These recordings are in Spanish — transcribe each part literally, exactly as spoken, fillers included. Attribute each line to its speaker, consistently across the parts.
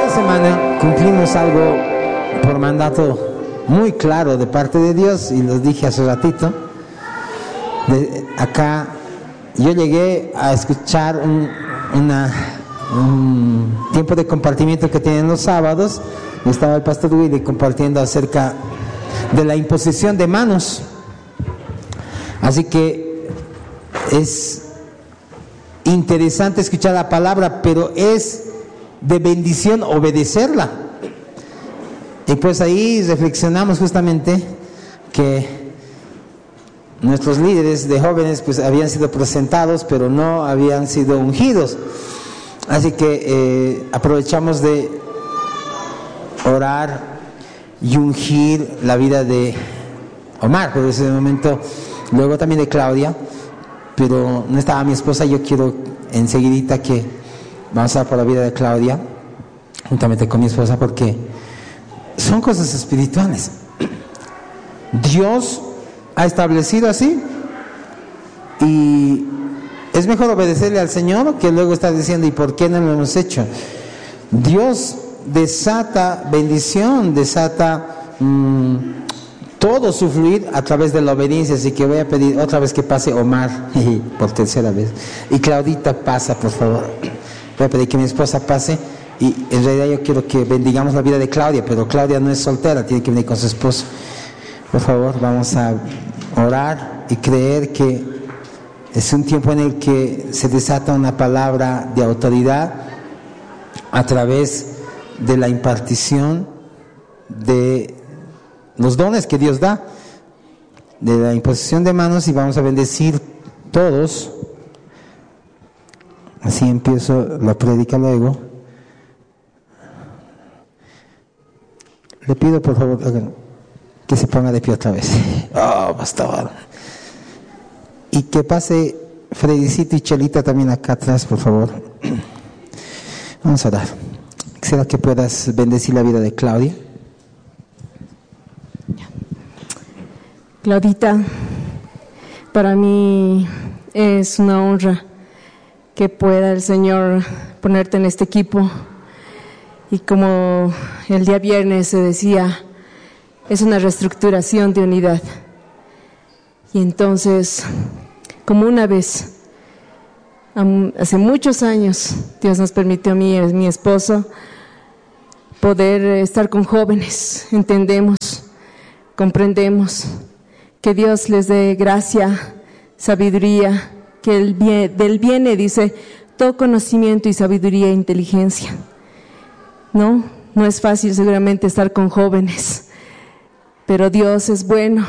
Speaker 1: esta semana cumplimos algo por mandato muy claro de parte de Dios, y lo dije hace ratito. De acá yo llegué a escuchar un, una, un tiempo de compartimiento que tienen los sábados, y estaba el pastor Willy compartiendo acerca de la imposición de manos. Así que es interesante escuchar la palabra, pero es de bendición obedecerla. Y pues ahí reflexionamos justamente que nuestros líderes de jóvenes pues habían sido presentados, pero no habían sido ungidos. Así que eh, aprovechamos de orar y ungir la vida de Omar, pero en ese momento, luego también de Claudia, pero no estaba mi esposa. Yo quiero enseguidita que vamos a orar por la vida de Claudia, juntamente con mi esposa, porque son cosas espirituales. Dios ha establecido así, y es mejor obedecerle al Señor que luego estar diciendo ¿y por qué no lo hemos hecho? Dios desata bendición, desata mmm, todo su fluir a través de la obediencia. Así que voy a pedir otra vez que pase Omar por tercera vez, y Claudita pasa, por favor. Voy a pedir que mi esposa pase. Y en realidad yo quiero que bendigamos la vida de Claudia, pero Claudia no es soltera, tiene que venir con su esposo. Por favor, vamos a orar y creer que es un tiempo en el que se desata una palabra de autoridad a través de la impartición de los dones que Dios da, de la imposición de manos, y vamos a bendecir todos. Así empiezo la prédica luego. Le pido por favor que se ponga de pie otra vez. Oh, pastor. Y que pase Fredicito y Chelita también acá atrás, por favor. Vamos a orar. Quisiera que puedas bendecir la vida de Claudia.
Speaker 2: Claudita, para mí es una honra que pueda el Señor ponerte en este equipo. Y como el día viernes se decía, es una reestructuración de unidad. Y entonces, como una vez, hace muchos años, Dios nos permitió a mí y a mi esposo poder estar con jóvenes. Entendemos, comprendemos que Dios les dé gracia, sabiduría, que el bien, del viene, dice, todo conocimiento y sabiduría e inteligencia. No, no es fácil seguramente estar con jóvenes, pero Dios es bueno,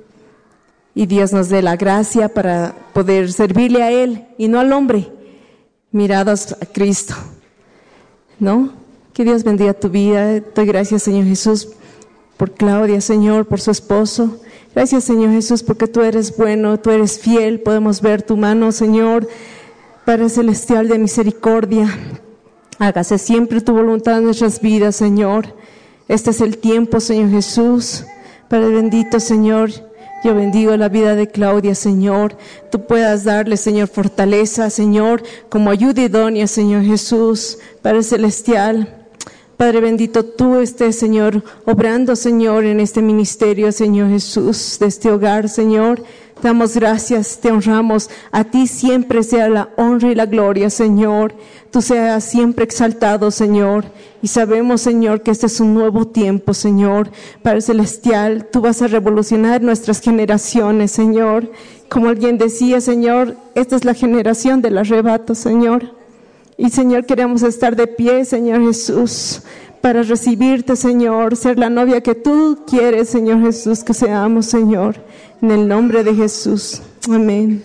Speaker 2: y Dios nos dé la gracia para poder servirle a Él y no al hombre, mirados a Cristo, ¿no? Que Dios bendiga tu vida. Doy gracias, Señor Jesús, por Claudia, Señor, por su esposo. Gracias, Señor Jesús, porque tú eres bueno, tú eres fiel. Podemos ver tu mano, Señor, Padre celestial de misericordia. Hágase siempre tu voluntad en nuestras vidas, Señor. Este es el tiempo, Señor Jesús. Padre bendito, Señor, yo bendigo la vida de Claudia, Señor. Tú puedas darle, Señor, fortaleza, Señor, como ayuda idónea, Señor Jesús. Padre celestial, Padre bendito, tú estés, Señor, obrando, Señor, en este ministerio, Señor Jesús, de este hogar, Señor. Te damos gracias, te honramos. A ti siempre sea la honra y la gloria, Señor. Tú seas siempre exaltado, Señor. Y sabemos, Señor, que este es un nuevo tiempo, Señor. Padre celestial, tú vas a revolucionar nuestras generaciones, Señor. Como alguien decía, Señor, esta es la generación del arrebato, Señor. Y, Señor, queremos estar de pie, Señor Jesús, para recibirte, Señor, ser la novia que tú quieres, Señor Jesús, que seamos, Señor. En el nombre de Jesús. Amén.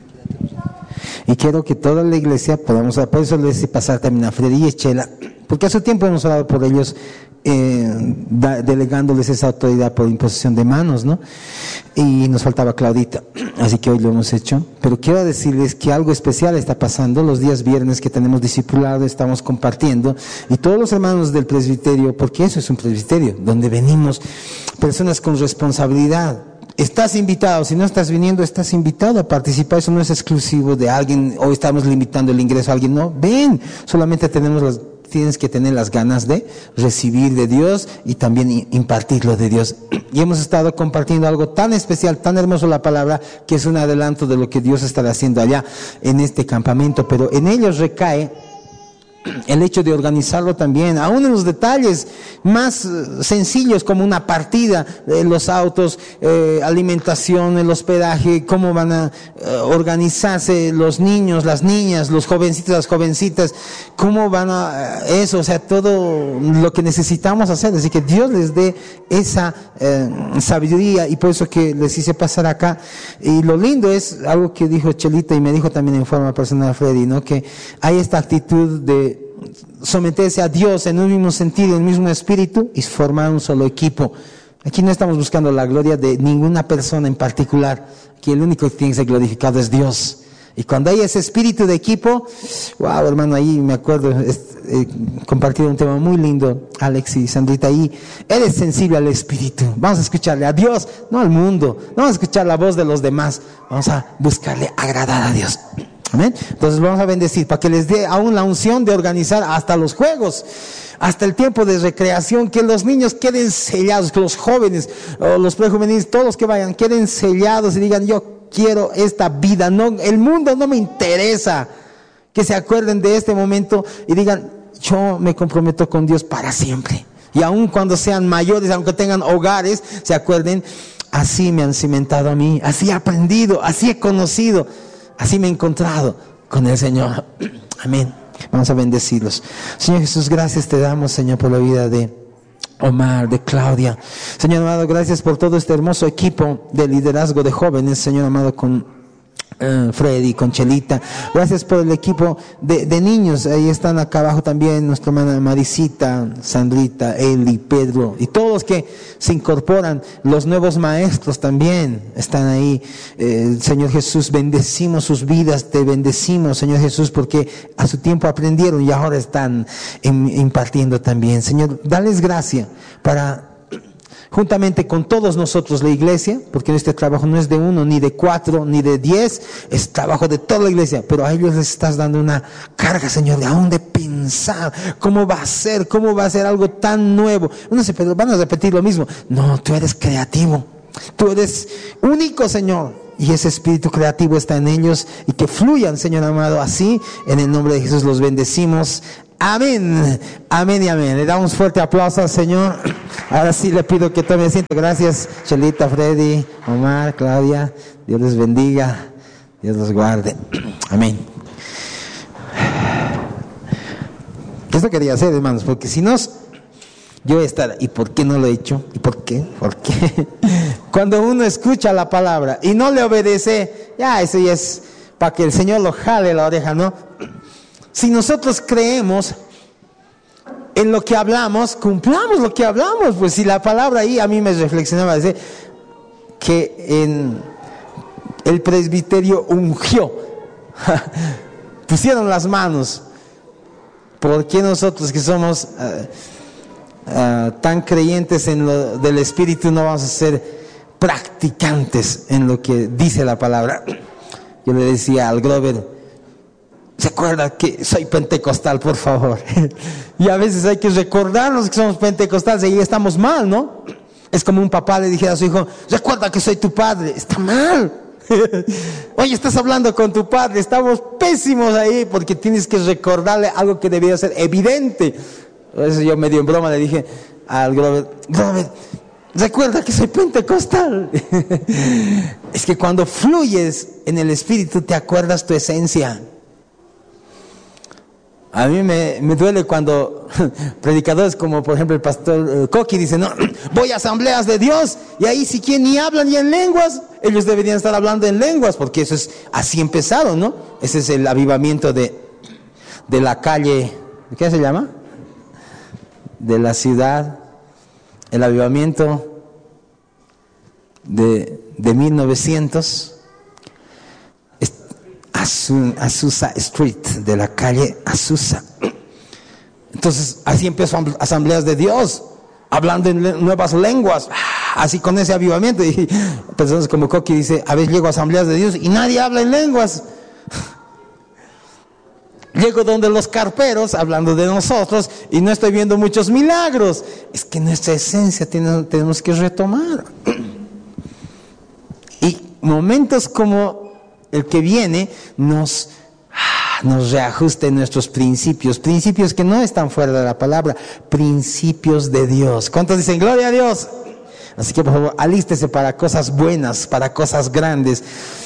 Speaker 1: Y quiero que toda la iglesia podamos, por eso les hice pasar también a Freddy y Chela, porque hace tiempo hemos orado por ellos, eh, da, delegándoles esa autoridad por imposición de manos, ¿no? Y nos faltaba Claudita, así que hoy lo hemos hecho. Pero quiero decirles que algo especial está pasando. Los días viernes que tenemos discipulado, estamos compartiendo, y todos los hermanos del presbiterio, porque eso es un presbiterio, donde venimos personas con responsabilidad. Estás invitado, si no estás viniendo, estás invitado a participar. Eso no es exclusivo de alguien, o estamos limitando el ingreso a alguien, no, ven, solamente tenemos las tienes que tener las ganas de recibir de Dios y también impartirlo de Dios. Y hemos estado compartiendo algo tan especial, tan hermoso la palabra, que es un adelanto de lo que Dios estará haciendo allá en este campamento, pero en ellos recae el hecho de organizarlo también, aún en los detalles más uh, sencillos, como una partida, eh, los autos, eh, alimentación, el hospedaje, cómo van a uh, organizarse los niños, las niñas, los jovencitos, las jovencitas, cómo van a uh, eso, o sea, todo lo que necesitamos hacer. Así que Dios les dé esa uh, sabiduría, y por eso que les hice pasar acá. Y lo lindo es algo que dijo Chelita y me dijo también en forma personal Freddy, ¿no? Que hay esta actitud de someterse a Dios en un mismo sentido, en un mismo espíritu, y formar un solo equipo. Aquí no estamos buscando la gloria de ninguna persona en particular. Aquí el único que tiene que ser glorificado es Dios. Y cuando hay ese espíritu de equipo, wow, hermano, ahí me acuerdo, eh, compartido un tema muy lindo, Alex y Sandrita, ahí, eres sensible al espíritu. Vamos a escucharle a Dios, no al mundo. No vamos a escuchar la voz de los demás. Vamos a buscarle agradar a Dios. Amén. Entonces vamos a bendecir para que les dé aún la unción de organizar hasta los juegos, hasta el tiempo de recreación, que los niños queden sellados, que los jóvenes, o los prejuveniles, todos los que vayan, queden sellados y digan: yo quiero esta vida, no, el mundo no me interesa. Que se acuerden de este momento y digan: yo me comprometo con Dios para siempre. Y aun cuando sean mayores, aunque tengan hogares, se acuerden: así me han cimentado a mí, así he aprendido, así he conocido, así me he encontrado con el Señor. Amén. Vamos a bendecirlos. Señor Jesús, gracias te damos, Señor, por la vida de Omar, de Claudia. Señor amado, gracias por todo este hermoso equipo de liderazgo de jóvenes, Señor amado, con Uh, Freddy, con Chelita. Gracias por el equipo de, de niños. Ahí están acá abajo también nuestra hermana Maricita, Sandrita, Eli, Pedro y todos los que se incorporan. Los nuevos maestros también están ahí. eh, Señor Jesús, bendecimos sus vidas, te bendecimos, Señor Jesús, porque a su tiempo aprendieron y ahora están en, impartiendo también. Señor, dales gracia para, juntamente con todos nosotros, la iglesia, porque este trabajo no es de uno, ni de cuatro, ni de diez, es trabajo de toda la iglesia, pero a ellos les estás dando una carga, Señor, de aún de pensar cómo va a ser, cómo va a ser algo tan nuevo. Uno se van a repetir lo mismo. No, tú eres creativo, tú eres único, Señor, y ese espíritu creativo está en ellos, y que fluyan, Señor amado, así. En el nombre de Jesús los bendecimos. Amén, amén y amén. Le damos un fuerte aplauso al Señor. Ahora sí le pido que tome asiento. Gracias, Chelita, Freddy, Omar, Claudia. Dios les bendiga, Dios los guarde. Amén. Esto quería hacer, hermanos, porque si no, yo voy a estar: ¿y por qué no lo he hecho? ¿Y por qué? ¿Por qué? Cuando uno escucha la palabra y no le obedece, ya eso ya es para que el Señor lo jale la oreja, ¿no? Si nosotros creemos en lo que hablamos, cumplamos lo que hablamos. Pues si la palabra ahí, a mí me reflexionaba, dice que en el presbiterio ungió, pusieron las manos. ¿Por qué nosotros, que somos uh, uh, tan creyentes en lo del Espíritu, no vamos a ser practicantes en lo que dice la palabra? Yo le decía al Grover: ¿se acuerda que soy pentecostal, por favor? Y a veces hay que recordarnos que somos pentecostales y estamos mal, ¿no? Es como un papá le dijera a su hijo: recuerda que soy tu padre. Está mal. Oye, estás hablando con tu padre. Estamos pésimos ahí, porque tienes que recordarle algo que debía ser evidente. Por eso yo medio en broma le dije al Grover: Grover, recuerda que soy pentecostal. Es que cuando fluyes en el Espíritu te acuerdas tu esencia. A mí me, me duele cuando predicadores como por ejemplo el pastor eh, Coqui dice: no, voy a asambleas de Dios, y ahí si quien ni hablan ni en lenguas. Ellos deberían estar hablando en lenguas, porque eso es así empezaron, ¿no? Ese es el avivamiento de, de la calle, ¿qué se llama? De la ciudad, el avivamiento de, de mil novecientos. Azusa Street, de la calle Azusa. Entonces así empezó asambleas de Dios, hablando en nuevas lenguas, así con ese avivamiento. Y personas como Coqui dice: a veces llego a asambleas de Dios y nadie habla en lenguas. Llego donde los carperos, hablando de nosotros, y no estoy viendo muchos milagros. Es que nuestra esencia tiene, tenemos que retomar. Y momentos como el que viene nos, nos reajusten nuestros principios. Principios que no están fuera de la palabra. Principios de Dios. ¿Cuántos dicen gloria a Dios? Así que por favor, alístese para cosas buenas, para cosas grandes.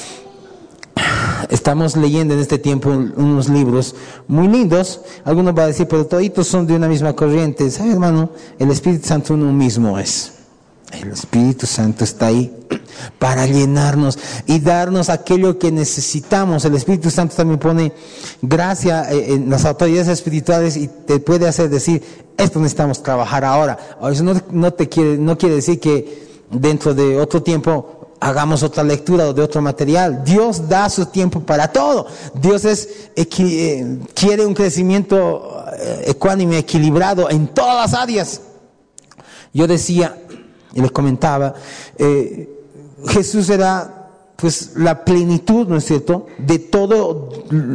Speaker 1: Estamos leyendo en este tiempo unos libros muy lindos. Algunos van a decir, pero toditos son de una misma corriente. ¿Sabe, hermano? El Espíritu Santo uno mismo es. El Espíritu Santo está ahí para llenarnos y darnos aquello que necesitamos. El Espíritu Santo también pone gracia en las autoridades espirituales y te puede hacer decir, esto necesitamos trabajar ahora. Eso no, no, te quiere, no quiere decir que dentro de otro tiempo hagamos otra lectura o de otro material. Dios da su tiempo para todo. Dios es eh, quiere un crecimiento eh, ecuánime, equilibrado en todas las áreas. Yo decía y les comentaba, eh, Jesús era pues la plenitud, ¿no es cierto?, de todo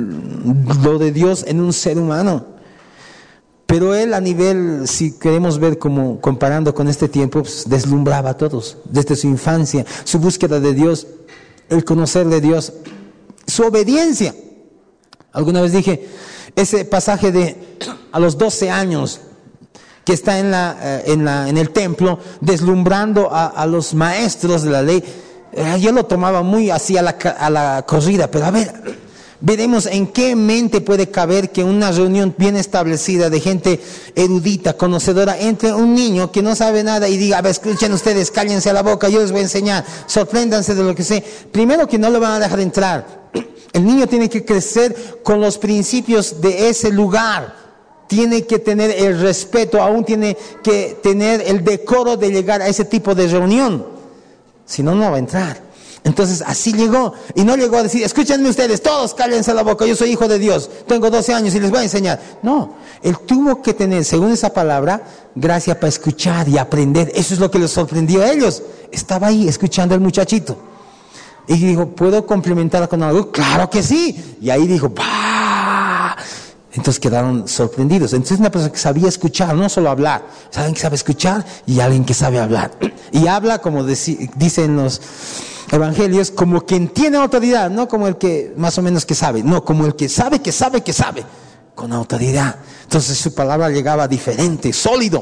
Speaker 1: lo de Dios en un ser humano. Pero él a nivel, si queremos ver como comparando con este tiempo, pues, deslumbraba a todos, desde su infancia, su búsqueda de Dios, el conocer de Dios, su obediencia. Alguna vez dije, ese pasaje de a los doce años, que está en, la, en, la, en el templo, deslumbrando a, a los maestros de la ley, eh, yo lo tomaba muy así a la, a la corrida, pero a ver, veremos en qué mente puede caber que una reunión bien establecida de gente erudita, conocedora, entre un niño que no sabe nada y diga, a ver, escuchen ustedes, cállense a la boca, yo les voy a enseñar, sorpréndanse de lo que sé. Primero que no lo van a dejar entrar. El niño tiene que crecer con los principios de ese lugar. Tiene que tener el respeto, aún tiene que tener el decoro de llegar a ese tipo de reunión. Si no, no va a entrar. Entonces así llegó, y no llegó a decir, escúchenme ustedes, todos cállense la boca, yo soy hijo de Dios, tengo doce años y les voy a enseñar. No, él tuvo que tener, según esa palabra, gracia para escuchar y aprender. Eso es lo que les sorprendió a ellos. Estaba ahí escuchando al muchachito. Y dijo, ¿puedo complementar con algo? Claro que sí. Y ahí dijo, ¡bah! Entonces quedaron sorprendidos. Entonces una persona que sabía escuchar, no solo hablar, alguien que sabe escuchar y alguien que sabe hablar. Y habla, como deci- dicen los evangelios, como quien tiene autoridad, no como el que más o menos que sabe, no, como el que sabe, que sabe, que sabe, con autoridad. Entonces su palabra llegaba diferente, sólido.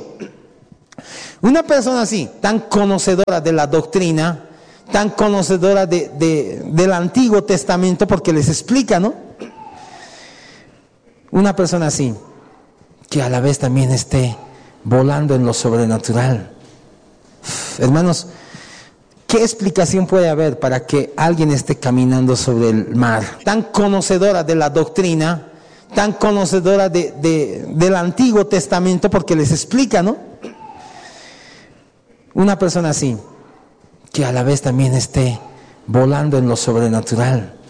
Speaker 1: Una persona así, tan conocedora de la doctrina, tan conocedora de, de, del Antiguo Testamento, porque les explica, ¿no? Una persona así, que a la vez también esté volando en lo sobrenatural. Hermanos, ¿qué explicación puede haber para que alguien esté caminando sobre el mar? Tan conocedora de la doctrina, tan conocedora de, de, del Antiguo Testamento, porque les explica, ¿no? Una persona así, que a la vez también esté volando en lo sobrenatural.